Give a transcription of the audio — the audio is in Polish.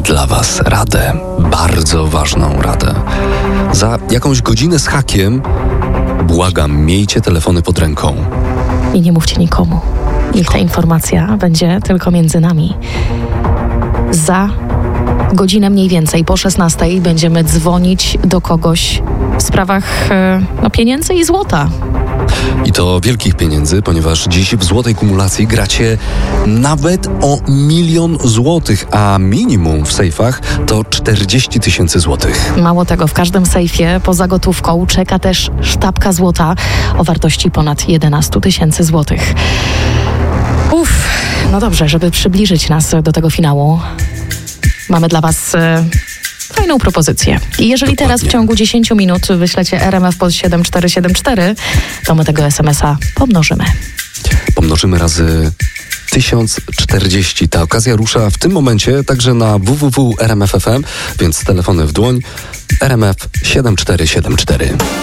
dla Was radę, bardzo ważną radę. Za jakąś godzinę z hakiem, błagam, miejcie telefony pod ręką. I nie mówcie nikomu. Niech ta informacja będzie tylko między nami. Za godzinę mniej więcej, po 16:00 będziemy dzwonić do kogoś w sprawach pieniędzy i złota. I to wielkich pieniędzy, ponieważ dziś w złotej kumulacji gracie nawet o 1 000 000 złotych, a minimum w sejfach to 40 000 złotych. Mało tego, w każdym sejfie poza gotówką czeka też sztabka złota o wartości ponad 11 000 złotych. No dobrze, żeby przybliżyć nas do tego finału, mamy dla Was fajną propozycję. I jeżeli teraz w ciągu 10 minut wyślecie RMF pod 7474, to my tego SMS-a pomnożymy. Pomnożymy razy 1040. Ta okazja rusza w tym momencie także na www.rmf.fm, więc telefony w dłoń. RMF 7474.